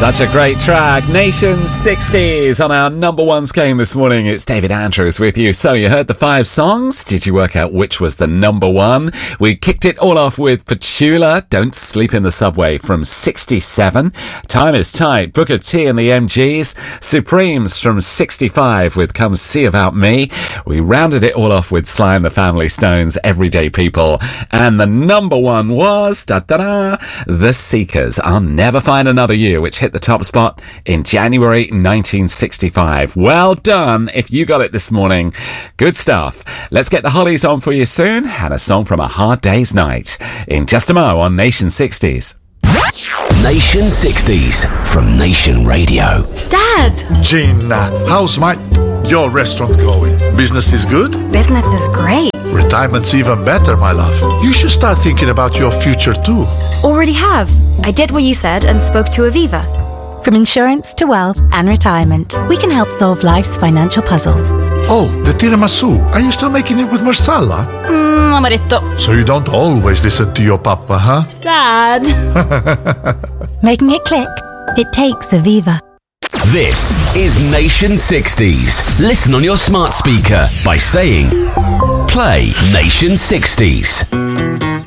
Such a great track. Nation 60s on our number one game this morning. It's David Andrews with you. So you heard the 5 songs. Did you work out which was the number one? We kicked it all off with Petula, Don't Sleep in the Subway from 67. Time is Tight, Booker T and the MGs. Supremes from 65 with Come See About Me. We rounded it all off with Sly and the Family Stones, Everyday People. And the number one was, The Seekers, I'll Never Find Another You, which hit the top spot in January 1965. Well done if you got it this morning. Good stuff. Let's get the Hollies on for you soon, and a song from A Hard Day's Night in just a mo on Nation 60s. Nation 60s from Nation Radio. Dad! Gina, how's your restaurant going? Business is good? Business is great. Retirement's even better, my love. You should start thinking about your future too. Already have. I did what you said and spoke to Aviva. From insurance to wealth and retirement, we can help solve life's financial puzzles. Oh, the tiramisu. Are you still making it with marsala? Amaretto. So you don't always listen to your papa, huh? Dad. Making it click? It takes Aviva. This is Nation 60s. Listen on your smart speaker by saying, Play Nation 60s.